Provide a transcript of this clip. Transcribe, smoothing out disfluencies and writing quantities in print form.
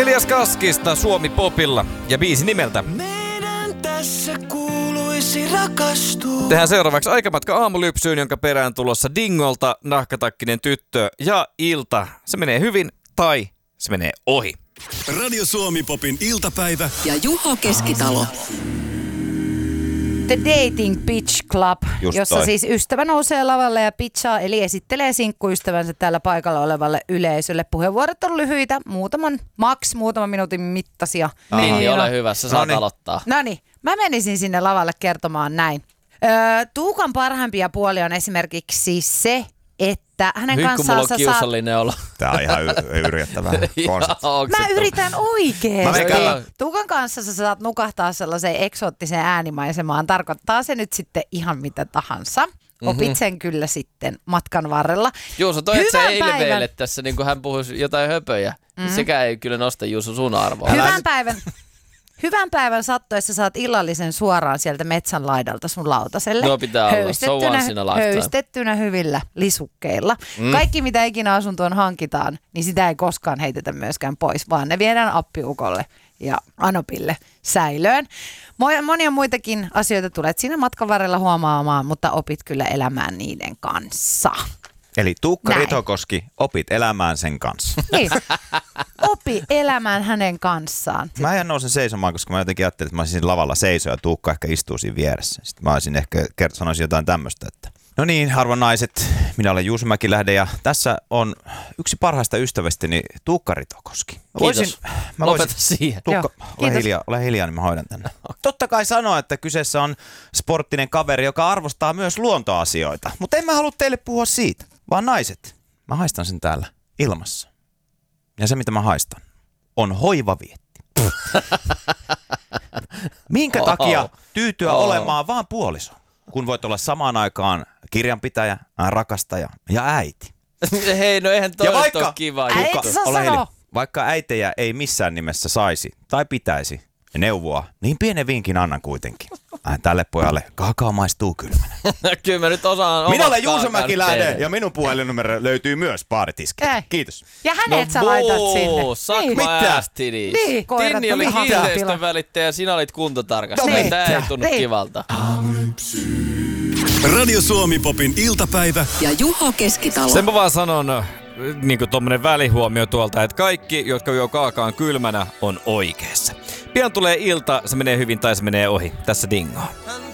Elias Kaskista Suomi Popilla ja biisi nimeltä Meidän tässä kuuluisi rakastua. Tehdään seuraavaksi aikamatka aamulypsyyn, jonka perään tulossa Dingolta Nahkatakkinen tyttö ja ilta. Se menee hyvin tai se menee ohi. Radio Suomi Popin iltapäivä ja Juho Keskitalo. The Dating Pitch Club, Just jossa toi. siis ystävä nousee lavalle ja pitchaa, eli esittelee sinkkuystävänsä täällä paikalla olevalle yleisölle. Puheenvuorot on lyhyitä, muutaman minuutin mittaisia. Niin, ole hyvä, sä saat aloittaa. Noniin, mä menisin sinne lavalle kertomaan näin. Tuukan parhaimpia puolia on esimerkiksi se, että hänen Nyt kun kanssaan mulla on kiusallinen olo. Tää on ihan yrjettävää konsepti. Mä yritän oikeesti. Mä Tuukan kanssa sä saat nukahtaa sellaiseen eksoottiseen äänimaisemaan. Tarkoittaa se nyt sitten ihan mitä tahansa. Opit sen kyllä sitten matkan varrella. Juuso, toi et sä Hyvän eilen päivän. meille tässä, niin kuin hän puhuisi jotain höpöjä. Sekä ei kyllä nosta Juuso sun arvoa. Hyvän päivän sattuessa saat illallisen suoraan sieltä metsän laidalta sun lautaselle. No pitää olla, se on once in a lifetime. Höystettynä hyvillä lisukkeilla. Kaikki mitä ikinä asuntoon hankitaan, niin sitä ei koskaan heitetä myöskään pois, vaan ne viedään appiukolle ja Anopille säilöön. Monia muitakin asioita tulet siinä matkan varrella huomaamaan, mutta opit kyllä elämään niiden kanssa. Eli Tuukka Näin. Ritokoski, opit elämään sen kanssa. Niin. Opi elämään hänen kanssaan. Mä en nousen seisomaan, koska mä jotenkin ajattelin, että mä olisin lavalla seisoa ja Tuukka ehkä istuu siinä vieressä. Sitten mä olisin ehkä sanoisin jotain tämmöistä, että no niin, arvon naiset, minä olen Juuso Mäkilähde ja tässä on yksi parhaista ystävästäni Tuukka Ritokoski. Kiitos. Lopeta siihen. Tuukka, Joo, ole hiljaa, niin mä hoidan tänne. Totta kai sanoa, että kyseessä on sporttinen kaveri, joka arvostaa myös luontoasioita. Mutta en mä halua teille puhua siitä, vaan naiset. Mä haistan sen täällä ilmassa. Ja se, mitä mä haistan, on hoivavietti. Minkä takia tyytyä olemaan vaan puoliso, kun voit olla samaan aikaan kirjanpitäjä, rakastaja ja äiti? Hei, no eihän toi Ja nyt vaikka- ole kiva. Äiti juttu. saa Ole sanoa. hiljaa. Vaikka äitejä ei missään nimessä saisi tai pitäisi neuvoa, niin pienen vinkin annan kuitenkin. Tälle pojalle kakao maistuu kylmänä. Kyllä mä nyt osaan. Minä omat olen Juuso kaakaan Mäkilähde tehdä. ja minun puhelinnumero löytyy myös baaritiskeltä. Ei. Kiitos. Ja hänet sä laitat sinne. Suck Niin. my Mitä? ass titties. Niin, koirat Tinni on oli ihan kiinteistön pila. välittäjä ja sinä olit kuntotarkastaja. Niin. Tää ei tunnu Niin. kivalta. Radio Suomi Popin iltapäivä Ja Juho Keskitalo. Sen mä vaan sanon, niin kuin tommonen välihuomio tuolta, että kaikki, jotka juo kaakaan kylmänä, on oikeassa. Pian tulee ilta, se menee hyvin tai se menee ohi. Tässä Dingo.